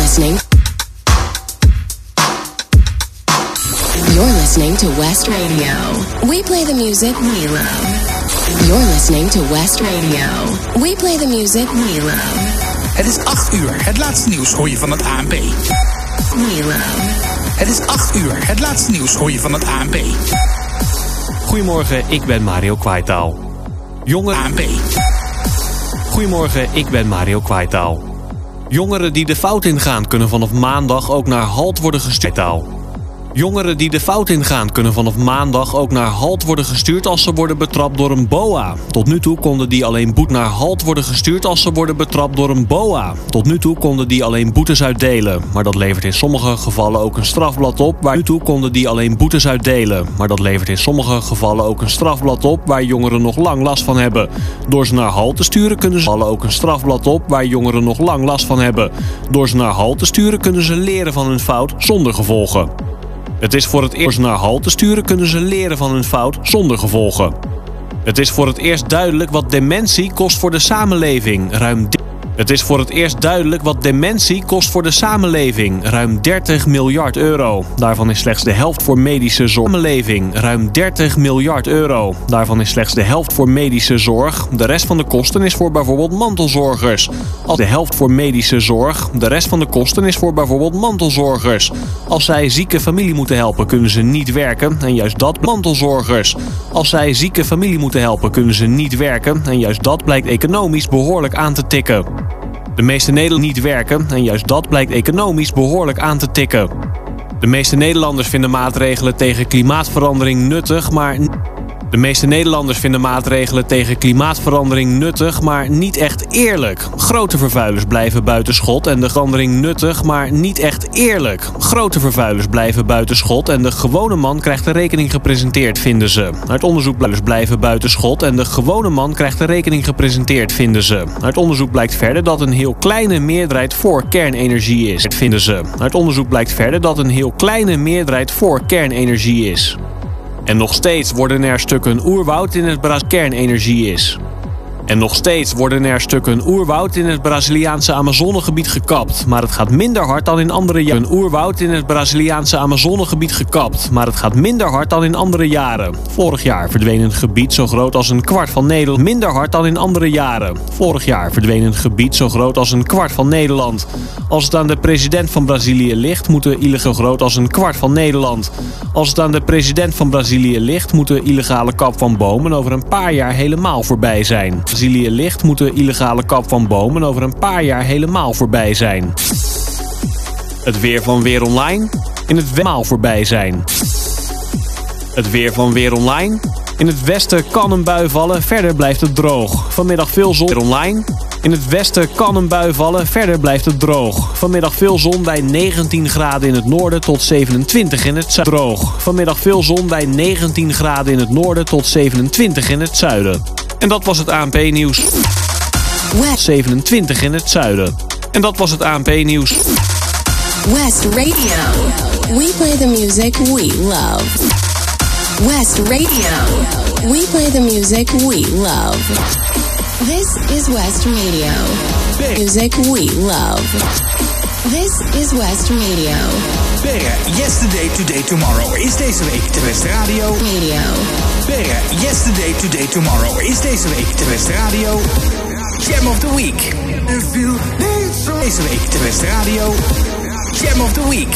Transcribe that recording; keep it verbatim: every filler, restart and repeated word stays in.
listening. You're listening to West Radio. We play the music we love. You're listening to West Radio. We play the music we love. Het is acht uur. Het laatste nieuws hoor je van het A N P. We love. Het is acht uur. Het laatste nieuws hoor je van het A N P. Goedemorgen, ik ben Mario Kwaitaal. Jongeren... A N P. Goedemorgen, ik ben Mario Kwaitaal. Jongeren die de fout ingaan kunnen vanaf maandag ook naar Halt worden gestuurd. Jongeren die de fout ingaan kunnen vanaf maandag ook naar Halt worden gestuurd als ze worden betrapt door een B O A. Tot nu toe konden die alleen boet naar Halt worden gestuurd als ze worden betrapt door een B O A. Tot nu toe konden die alleen boetes uitdelen. Maar dat levert in sommige gevallen ook een strafblad op. Waar nu toe konden die alleen boetes uitdelen. Maar dat levert in sommige gevallen ook een strafblad op waar jongeren nog lang last van hebben. Door ze naar Halt te sturen kunnen ze ook een strafblad op waar jongeren nog lang last van hebben. Door ze naar Halt te sturen kunnen ze leren van hun fout zonder gevolgen. Het is voor het eerst naar Halt te sturen kunnen ze leren van hun fout zonder gevolgen. Het is voor het eerst duidelijk wat dementie kost voor de samenleving. Ruim Het is voor het eerst duidelijk wat dementie kost voor de samenleving. Ruim dertig miljard euro. Daarvan is slechts de helft voor medische zorg. Samenleving. Ruim dertig miljard euro. Daarvan is slechts de helft voor medische zorg. De rest van de kosten is voor bijvoorbeeld mantelzorgers. Als de helft voor medische zorg. De rest van de kosten is voor bijvoorbeeld mantelzorgers. Als zij zieke familie moeten helpen, kunnen ze niet werken. En juist dat mantelzorgers. Als zij zieke familie moeten helpen, kunnen ze niet werken. En juist dat blijkt economisch behoorlijk aan te tikken. De meeste Nederlanders niet werken en juist dat blijkt economisch behoorlijk aan te tikken. De meeste Nederlanders vinden maatregelen tegen klimaatverandering nuttig, maar... De meeste Nederlanders vinden maatregelen tegen klimaatverandering nuttig, maar niet echt eerlijk. Grote vervuilers blijven buiten schot en de verandering nuttig, maar niet echt eerlijk. Grote vervuilers blijven buiten schot en de gewone man krijgt de rekening gepresenteerd, vinden ze. Uit onderzoek blijven buiten schot en de gewone man krijgt de rekening gepresenteerd, vinden ze. Uit onderzoek blijkt verder dat een heel kleine meerderheid voor kernenergie is, vinden ze. Uit onderzoek blijkt verder dat een heel kleine meerderheid voor kernenergie is. En nog steeds worden er stukken oerwoud in het Braziliaanse kernenergie is. En nog steeds worden er stukken oerwoud in het Braziliaanse Amazonegebied gekapt. Maar het gaat minder hard dan in andere jaren. Een oerwoud in het Braziliaanse Amazonegebied gekapt. Maar het gaat minder hard dan in andere jaren. Vorig jaar verdween een gebied zo groot als een kwart van Nederland. Minder hard dan in andere jaren. Vorig jaar verdween een gebied zo groot als een kwart van Nederland. Als het aan de president van Brazilië ligt, moet de illegale groot als een kwart van Nederland. Als het aan de president van Brazilië ligt, moet de illegale kap van bomen over een paar jaar helemaal voorbij zijn. Brazilië ligt, moet de illegale kap van bomen over een paar jaar helemaal voorbij zijn. Het weer van Weer Online. In het helemaal voorbij zijn. Het weer van Weer Online. In het westen kan een bui vallen, verder blijft het droog. Vanmiddag veel zon. Weer Online. In het westen kan een bui vallen, verder blijft het droog. Vanmiddag veel zon bij negentien graden in het noorden tot zevenentwintig in het zuiden. Droog. Vanmiddag veel zon bij negentien graden in het noorden tot zevenentwintig in het zuiden. En dat was het A N P-nieuws. zevenentwintig in het zuiden. En dat was het A N P-nieuws. West Radio. We play the music we love. West Radio. We play the music we love. This is West Radio. Music we love. This is West Radio. Berre, Yesterday, Today, Tomorrow is deze week de West Radio. Radio. Berre, Yesterday, Today, Tomorrow is deze week de West Radio. Jam of the Week. Deze week de West Radio. Jam of the Week.